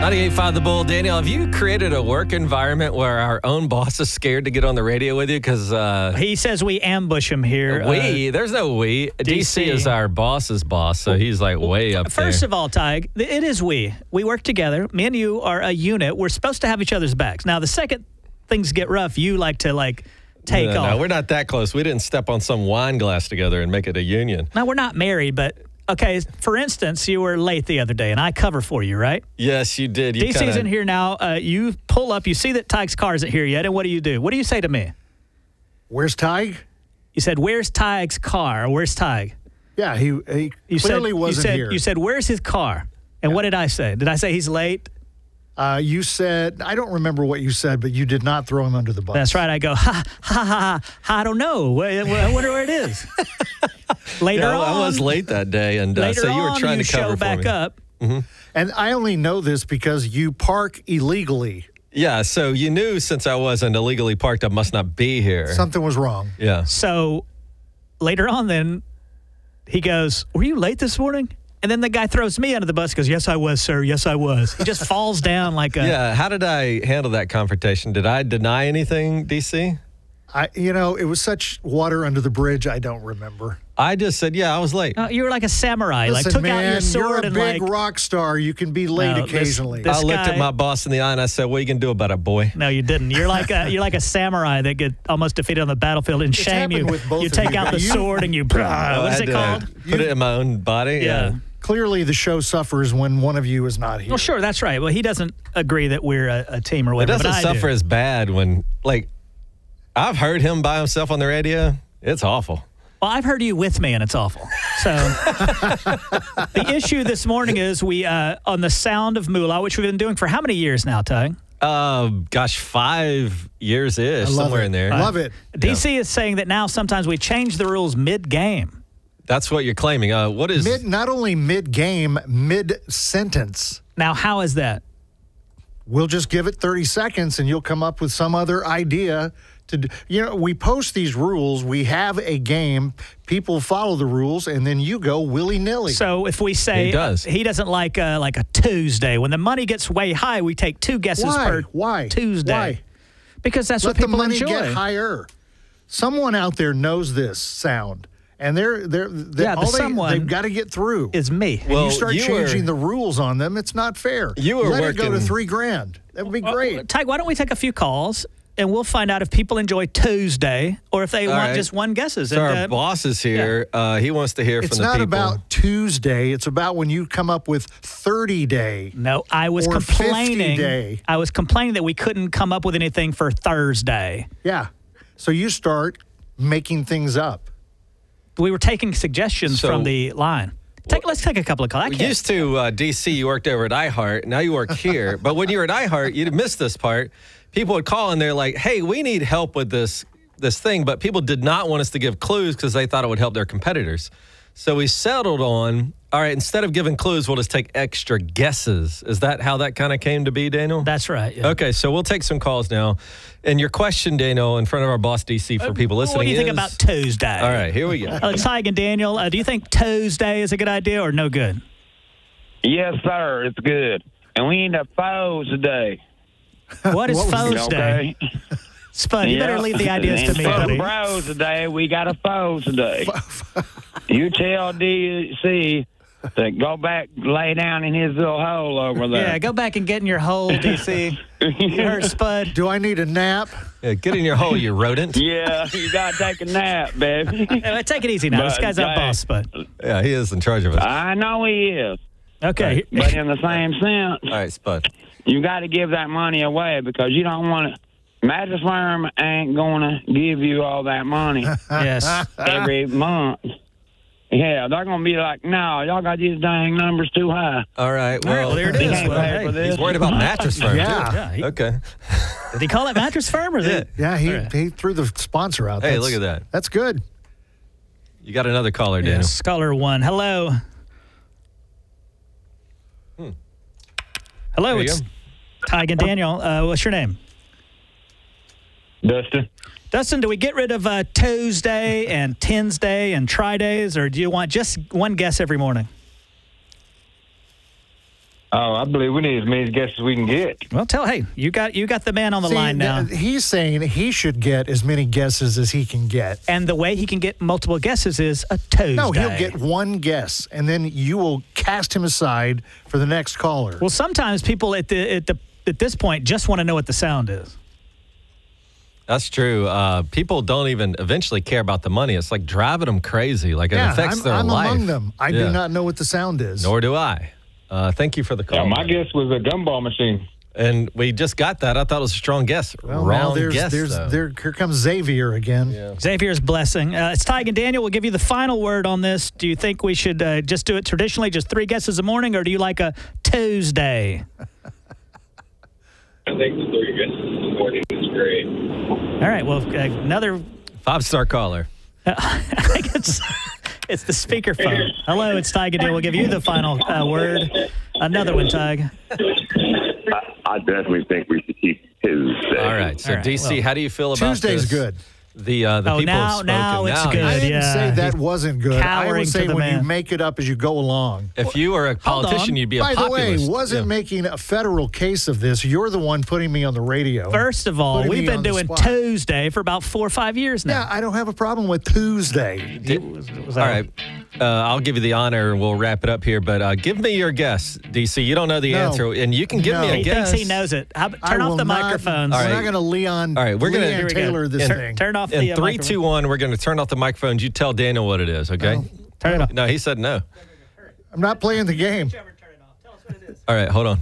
98.5 The Bull. Daniel, have you created a work environment where our own boss is scared to get on the radio with you? Because he says we ambush him here. There's no we. DC is our boss's boss, so he's like way up there. First of all, Ty, it is we. We work together. Me and you are a unit. We're supposed to have each other's backs. Now, the second things get rough, you like to take off. No, we're not that close. We didn't step on some wine glass together and make it a union. No, we're not married, but... Okay, for instance, you were late the other day, and I cover for you, right? Yes, you did. DC's in here now. You pull up. You see that Tyke's car isn't here yet, and what do? What do you say to me? Where's Tyke? You said, where's Tyke's car? Where's Tyke? Yeah, he clearly wasn't here. You said, where's his car? And what did I say? Did I say he's late? You said, I don't remember what you said, but you did not throw him under the bus. That's right. I go, ha, ha, ha, ha, I don't know. I wonder where it is. Later on. I was late that day, and so you were trying to cover for me. Back up. Mm-hmm. And I only know this because you park illegally. Yeah, so you knew since I wasn't illegally parked, I must not be here. Something was wrong. Yeah. So later on then, he goes, were you late this morning? And then the guy throws me under the bus, goes, yes, I was, sir. Yes, I was. He just falls down like a... Yeah, how did I handle that confrontation? Did I deny anything, DC? It was such water under the bridge, I don't remember. I just said, yeah, I was late. You were like a samurai. Listen, took man, out your sword you're a big rock star. You can be late occasionally. I looked at my boss in the eye and I said, what are you going to do about it, boy? No, you didn't. You're like a samurai that get almost defeated on the battlefield. And shame you. You take out the sword and you... What's it called? Put it in my own body? Yeah. Clearly, the show suffers when one of you is not here. Well, sure, that's right. Well, he doesn't agree that we're a team or whatever. It doesn't suffer as bad when, I've heard him by himself on the radio. It's awful. Well, I've heard you with me, and it's awful. So the issue this morning is we, on the Sound of Moolah, which we've been doing for how many years now, Ty? 5 years-ish, somewhere in there. I love it. DC is saying that now sometimes we change the rules mid-game. That's what you're claiming. What is... not only mid-game, mid-sentence. Now, how is that? We'll just give it 30 seconds, and you'll come up with some other idea. We post these rules. We have a game. People follow the rules, and then you go willy-nilly. So if we say he doesn't like a Tuesday, when the money gets way high, we take two guesses per Tuesday. Why? Because that's what people enjoy. Let the money get higher. Someone out there knows this sound. And they've got to get through. Is me. Well, you start changing the rules on them, it's not fair. Let it go to $3,000. That would be great. Tyke, why don't we take a few calls and we'll find out if people enjoy Tuesday or if they want just one guesses. So our boss is here. Yeah. He wants to hear from the people. It's not about Tuesday. It's about when you come up with 30-day. No, I was complaining. 50-day. I was complaining that we couldn't come up with anything for Thursday. Yeah. So you start making things up. We were taking suggestions from the line. Let's take a couple of calls. Used to DC, you worked over at iHeart. Now you work here. But when you were at iHeart, you'd miss this part. People would call and they're like, hey, we need help with this thing. But people did not want us to give clues because they thought it would help their competitors. So we settled on, all right, instead of giving clues, we'll just take extra guesses. Is that how that kind of came to be, Daniel? That's right. Yeah. Okay, so we'll take some calls now. And your question, Daniel, in front of our boss, DC, for people listening, what do you think about Tuesday? All right, here we go. Tyke and Daniel, do you think Tuesday is a good idea or no good? Yes, sir, it's good. And we need a foes today. What is foes day? Okay. Spud, you better leave the ideas to me, buddy. Bros today, we got a foes today. You tell DC to go back, lay down in his little hole over there. Yeah, go back and get in your hole, DC. You heard Spud? Do I need a nap? Yeah, get in your hole, you rodent. Yeah, you got to take a nap, baby. Hey, take it easy now. This guy's our boss, Spud. Yeah, he is in charge of us. I know he is. Okay. But in the same sense, all right, Spud, you got to give that money away because you don't want to. Mattress Firm ain't going to give you all that money every month. Yeah, they're going to be like, no, y'all got these dang numbers too high. All right, well, there it is. Well, he's worried about Mattress Firm, too. Okay. Did he call it Mattress Firm? Or he threw the sponsor out. Hey, look at that. That's good. You got another caller, Daniel. Yes, caller one. Hello. Hello, it's Tyke and Daniel. What's your name? Dustin. Dustin, do we get rid of Tuesday and Wednesday and Fridays, or do you want just one guess every morning? Oh, I believe we need as many guesses as we can get. Well, hey, you got the man on the line now. He's saying he should get as many guesses as he can get. And the way he can get multiple guesses is a Tuesday. No, he'll get one guess, and then you will cast him aside for the next caller. Well, sometimes people at this point just want to know what the sound is. That's true. People don't even eventually care about the money. It's like driving them crazy. Like it affects their I'm life. among them. I do not know what the sound is. Nor do I. Thank you for the call. Yeah, my guess was a gumball machine. And we just got that. I thought it was a strong guess. Well, Wrong now guess, here comes Xavier again. Yeah. Xavier's blessing. It's Tig and Daniel. We'll give you the final word on this. Do you think we should just do it traditionally, just 3 guesses a morning, or do you like a Tuesday? I think the 3 guesses in the morning is great. All right. Well, another 5-star caller. I think it's the speakerphone. Hello, it's Tig and Daniel. We'll give you the final word. Another one, Tig. I definitely think we should keep Tuesday. All right. So, DC, how do you feel about Tuesday's this? good. The people have spoken. Now it's good. I didn't say that wasn't good. I Cowering was saying to the when you man. make it up as you go along. If you were a politician, you'd be a By populist. the way, wasn't making a federal case of this. You're the one putting me on the radio. First of all, Putting we've me been on the doing spot. Tuesday for about 4 or 5 years now. Yeah, I don't have a problem with Tuesday. All right. I'll give you the honor and we'll wrap it up here. But give me your guess, DC. You don't know the answer, and you can give me a He guess. thinks he knows it. Turn off the microphones. We're not going to Leon. All right, we're going Leon to Taylor this thing. Turn off In the 3, microphone. 2, 1, we're going to turn off the microphones. You tell Daniel what it is, okay? Turn it off. No, he said no. I'm not playing the game. All right, hold on.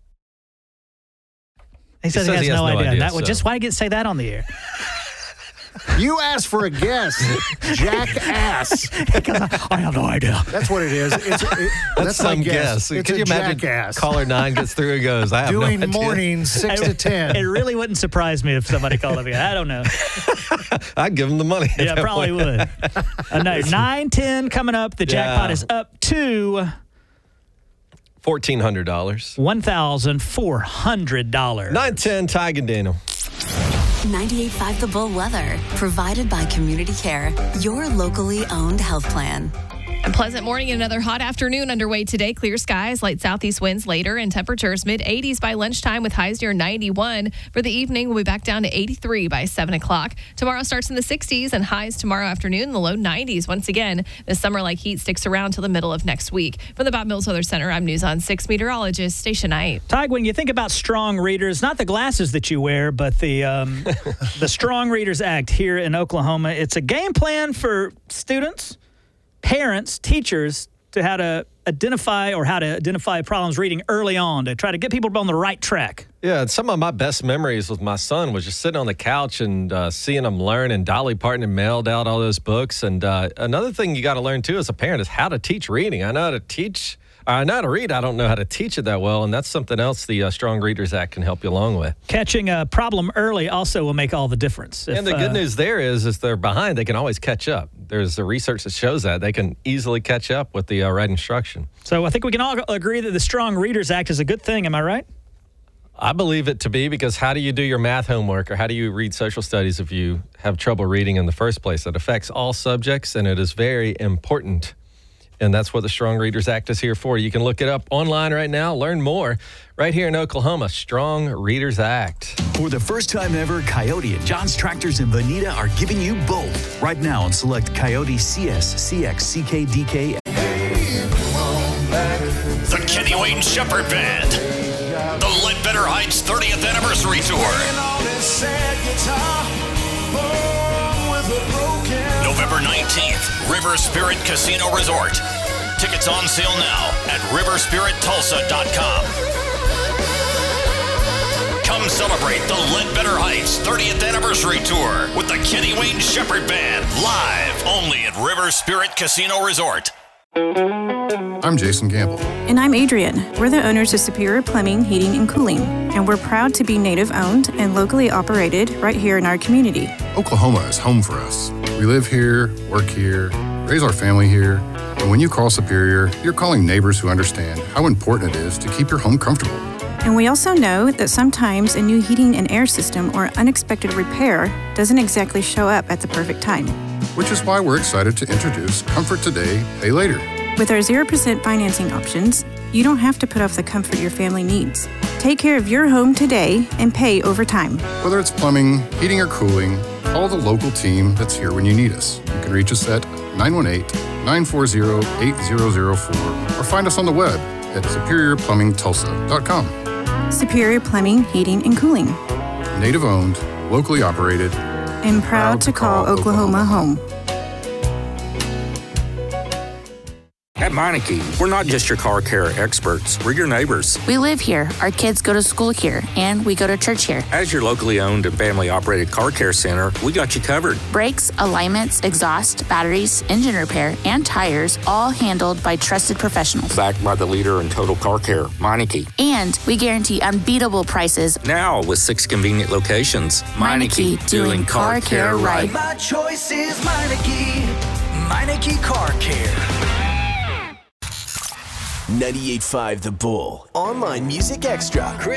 He says he has no idea. Just why say that on the air? You asked for a guess, jackass. I have no idea. That's what it is. That's some my guess. Could It's you a imagine jackass. caller 9 gets through and goes, I have Doing no idea. mornings 6 to 10. It really wouldn't surprise me if somebody called up. I don't know. I'd give him the money. Yeah, probably would. No, 9-10 coming up. The jackpot is up to $1,400. $1,400. 9-10, Tig and Daniel. 98.5 The Bull weather, provided by Community Care, your locally owned health plan. A pleasant morning and another hot afternoon underway today. Clear skies, light southeast winds later, and temperatures mid-80s by lunchtime with highs near 91. For the evening, we'll be back down to 83 by 7 o'clock. Tomorrow starts in the 60s and highs tomorrow afternoon in the low 90s. Once again, the summer-like heat sticks around till the middle of next week. From the Bob Mills Weather Center, I'm News on 6 meteorologist Stacia Knight. Tig, when you think about strong readers, not the glasses that you wear, but the Strong Readers Act here in Oklahoma, it's a game plan for students, parents, teachers, to how to identify problems reading early on to try to get people on the right track. Yeah, and some of my best memories with my son was just sitting on the couch and seeing him learn, and Dolly Parton mailed out all those books. And another thing you got to learn, too, as a parent is how to teach reading. I know how to teach. I know how to read. I don't know how to teach it that well, and that's something else the Strong Readers Act can help you along with. Catching a problem early also will make all the difference. And the good news there is they're behind. They can always catch up. There's the research that shows that. They can easily catch up with the right instruction. So I think we can all agree that the Strong Readers Act is a good thing. Am I right? I believe it to be, because how do you do your math homework, or how do you read social studies if you have trouble reading in the first place? It affects all subjects, and it is very important. And that's what the Strong Readers Act is here for. You can look it up online right now, learn more right here in Oklahoma. Strong Readers Act. For the first time ever, Coyote and John's Tractors in Bonita are giving you both. Right now on select Coyote CS, CX, CK, DK. The Kenny Wayne Shepherd Band. The Ledbetter Heights 30th Anniversary Tour. November 19th, River Spirit Casino Resort. Tickets on sale now at riverspirittulsa.com. Come celebrate the Ledbetter Heights 30th Anniversary Tour with the Kenny Wayne Shepherd Band, live only at River Spirit Casino Resort. I'm Jason Gamble. And I'm Adrian. We're the owners of Superior Plumbing, Heating, and Cooling. And we're proud to be native-owned and locally operated right here in our community. Oklahoma is home for us. We live here, work here, raise our family here. And when you call Superior, you're calling neighbors who understand how important it is to keep your home comfortable. And we also know that sometimes a new heating and air system or unexpected repair doesn't exactly show up at the perfect time. Which is why we're excited to introduce Comfort Today, Pay Later. With our 0% financing options, You don't have to put off the comfort your family needs. Take care of your home today and pay over time. Whether it's plumbing, heating, or cooling, call the local team that's here when you need us. You can reach us at 918-940-8004 or find us on the web at superiorplumbingtulsa.com. Superior Plumbing, Heating, and Cooling. Native owned, locally operated, and proud to call Oklahoma home. At Meineke, we're not just your car care experts, we're your neighbors. We live here, our kids go to school here, and we go to church here. As your locally owned and family operated car care center, we got you covered. Brakes, alignments, exhaust, batteries, engine repair, and tires, all handled by trusted professionals. Backed by the leader in total car care, Meineke. And we guarantee unbeatable prices. Now with 6 convenient locations. Meineke, doing car care right. My choice is Meineke. Meineke Car Care. 98.5 The Bull. Online Music Extra.